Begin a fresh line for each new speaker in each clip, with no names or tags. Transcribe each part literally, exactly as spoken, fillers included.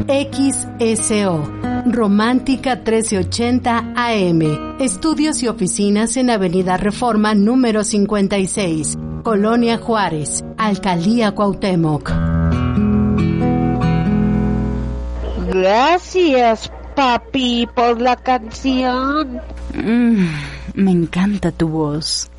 X S O, Romántica trece ochenta A M. Estudios y oficinas en Avenida Reforma número cincuenta y seis, Colonia Juárez, Alcaldía Cuauhtémoc.
Gracias, papi, por la canción.
Mm, me encanta tu voz.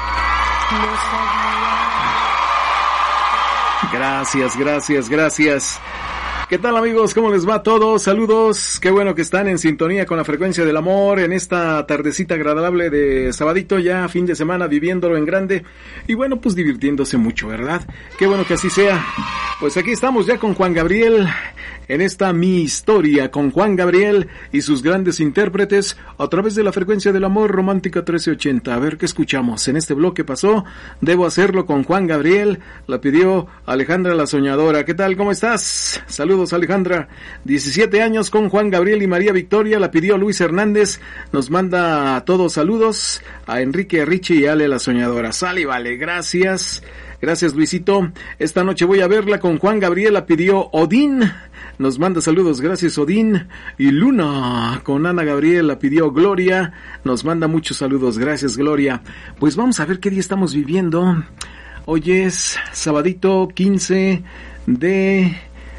Gracias, gracias, gracias. ¿Qué tal, amigos? ¿Cómo les va a todos? Saludos. Qué bueno que están en sintonía con la frecuencia del amor en esta tardecita agradable de sabadito, ya fin de semana, viviéndolo en grande. Y bueno, pues divirtiéndose mucho, ¿verdad? Qué bueno que así sea. Pues aquí estamos ya con Juan Gabriel, en esta Mi Historia, con Juan Gabriel y sus grandes intérpretes a través de la frecuencia del amor, Romántica trece ochenta. A ver qué escuchamos. En este bloque pasó Debo hacerlo con Juan Gabriel, la pidió Alejandra la Soñadora. ¿Qué tal? ¿Cómo estás? Saludos, Alejandra. diecisiete años con Juan Gabriel y María Victoria, la pidió Luis Hernández. Nos manda a todos saludos, a Enrique, a Richie y a Ale la Soñadora. Sale y vale, gracias. Gracias, Luisito. Esta noche voy a verla con Juan Gabriel, la pidió Odín. Nos manda saludos, gracias, Odín. Y Luna, con Ana Gabriel, la pidió Gloria. Nos manda muchos saludos, gracias, Gloria. Pues vamos a ver qué día estamos viviendo. Hoy es sabadito quince de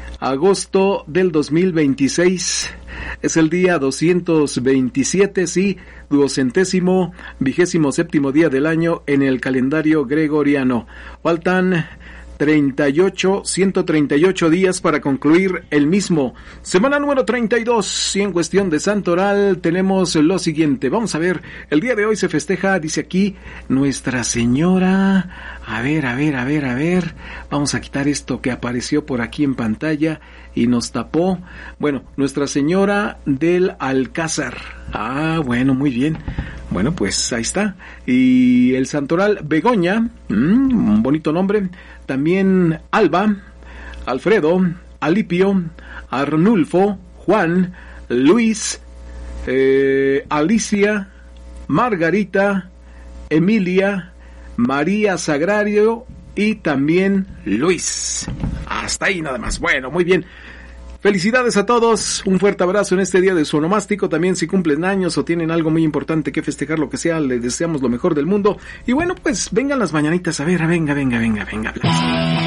agosto del dos mil veintiséis. Es el día doscientos veintisiete, sí, duocentésimo, vigésimo séptimo día del año en el calendario gregoriano. Faltan treinta y ocho, ciento treinta y ocho días para concluir el mismo. Semana número treinta y dos, y en cuestión de santoral tenemos lo siguiente. Vamos a ver, el día de hoy se festeja, dice aquí, Nuestra Señora. A ver, a ver, a ver, a ver. Vamos a quitar esto que apareció por aquí en pantalla y nos tapó. Bueno, Nuestra Señora del Alcázar. Ah, bueno, muy bien. Bueno, pues ahí está. Y el santoral Begoña, mmm, un bonito nombre. También Alba, Alfredo, Alipio, Arnulfo, Juan, Luis, eh, Alicia, Margarita, Emilia, María Sagrario y también Luis. Hasta ahí nada más. Bueno, muy bien. Felicidades a todos, un fuerte abrazo en este día de su onomástico. También si cumplen años o tienen algo muy importante que festejar, lo que sea, les deseamos lo mejor del mundo. Y bueno, pues vengan las mañanitas, a ver, venga, venga, venga, venga.